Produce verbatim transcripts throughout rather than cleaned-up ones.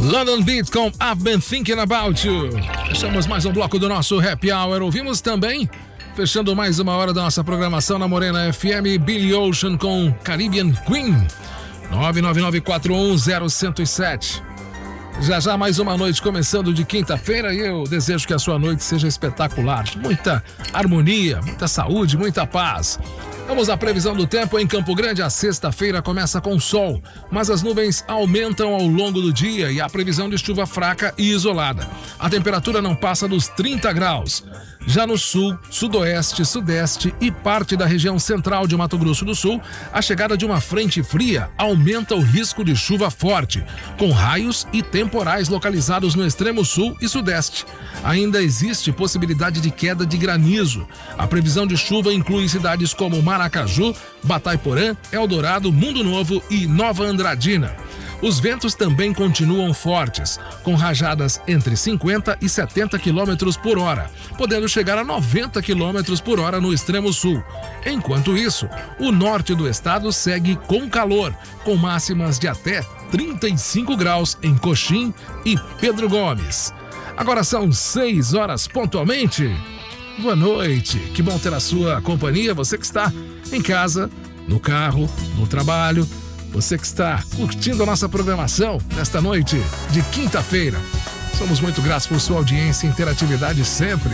London Beat com I've Been Thinking About You. Fechamos mais um bloco do nosso Happy Hour. Ouvimos também, fechando mais uma hora da nossa programação na Morena F M, Billy Ocean com Caribbean Queen. nove nove nove quatro um zero zero zero sete. Já já mais uma noite começando de quinta-feira e eu desejo que a sua noite seja espetacular. Muita harmonia, muita saúde, muita paz. Vamos à previsão do tempo. Em Campo Grande, a sexta-feira começa com sol, mas as nuvens aumentam ao longo do dia e há previsão de chuva fraca e isolada. A temperatura não passa dos trinta graus. Já no sul, sudoeste, sudeste e parte da região central de Mato Grosso do Sul, a chegada de uma frente fria aumenta o risco de chuva forte, com raios e temporais localizados no extremo sul e sudeste. Ainda existe possibilidade de queda de granizo. A previsão de chuva inclui cidades como Maracaju, Batayporã, Eldorado, Mundo Novo e Nova Andradina. Os ventos também continuam fortes, com rajadas entre cinquenta e setenta quilômetros por hora, podendo chegar a noventa quilômetros por hora no extremo sul. Enquanto isso, o norte do estado segue com calor, com máximas de até trinta e cinco graus em Coxim e Pedro Gomes. Agora são seis horas pontualmente. Boa noite, que bom ter a sua companhia, você que está em casa, no carro, no trabalho, você que está curtindo a nossa programação nesta noite de quinta-feira. Somos muito gratos por sua audiência e interatividade sempre.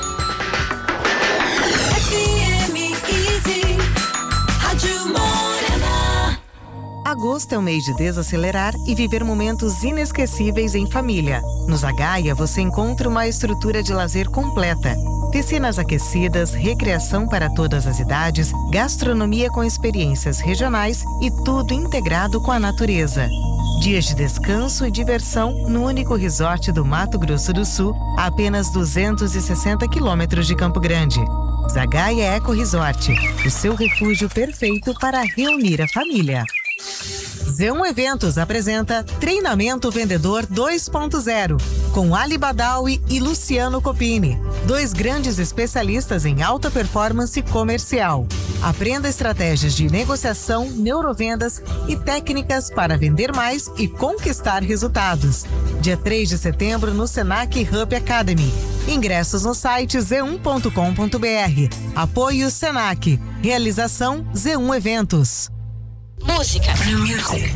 Agosto é o mês de desacelerar e viver momentos inesquecíveis em família. No Zagaia você encontra uma estrutura de lazer completa. Piscinas aquecidas, recreação para todas as idades, gastronomia com experiências regionais e tudo integrado com a natureza. Dias de descanso e diversão no único resort do Mato Grosso do Sul, a apenas duzentos e sessenta quilômetros de Campo Grande. Zagaia Eco Resort, o seu refúgio perfeito para reunir a família. Z um Eventos apresenta Treinamento Vendedor dois ponto zero, com Ali Badawi e Luciano Copini, dois grandes especialistas em alta performance comercial. Aprenda estratégias de negociação, neurovendas e técnicas para vender mais e conquistar resultados. Dia três de setembro no Senac Hub Academy. Ingressos no site z um ponto com ponto b r. Apoio Senac. Realização Z um Eventos. Música. New music.